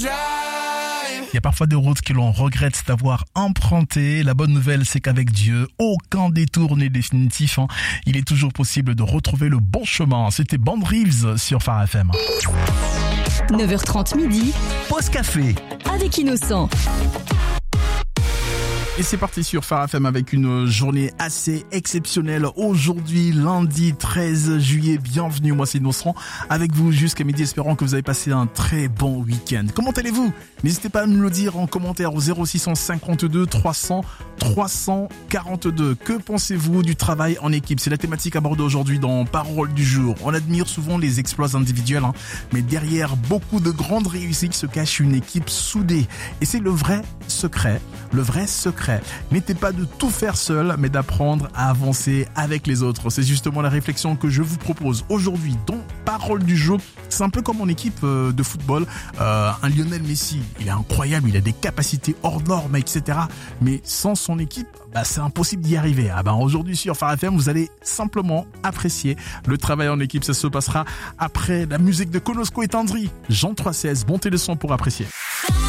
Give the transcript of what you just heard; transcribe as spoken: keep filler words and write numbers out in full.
Il y a parfois des routes que l'on regrette d'avoir empruntées. La bonne nouvelle, c'est qu'avec Dieu, aucun détour n'est définitif. Hein. Il est toujours possible de retrouver le bon chemin. C'était Band Reeves sur Phare F M. neuf heures trente midi. Pause café. Avec Innocent. Et c'est parti sur Phare F M avec une journée assez exceptionnelle. Aujourd'hui, lundi treize juillet, bienvenue, moi c'est Innocent, avec vous jusqu'à midi, espérant que vous avez passé un très bon week-end. Comment allez-vous ? N'hésitez pas à nous le dire en commentaire au zéro six cent cinquante-deux trois cents trois cent quarante-deux. Que pensez-vous du travail en équipe ? C'est la thématique abordée aujourd'hui dans Parole du jour. On admire souvent les exploits individuels, hein, mais derrière beaucoup de grandes réussites se cache une équipe soudée. Et c'est le vrai secret, le vrai secret. N'était pas de tout faire seul, mais d'apprendre à avancer avec les autres. C'est justement la réflexion que je vous propose aujourd'hui dans Parole du jour. C'est un peu comme en équipe de football. Euh, un Lionel Messi, il est incroyable, il a des capacités hors normes, et cetera. Mais sans son équipe, bah, c'est impossible d'y arriver. Ah bah, aujourd'hui sur Phare F M, vous allez simplement apprécier le travail en équipe. Ça se passera après la musique de Konosko et Tindri. Jean trois seize, montez le son pour apprécier.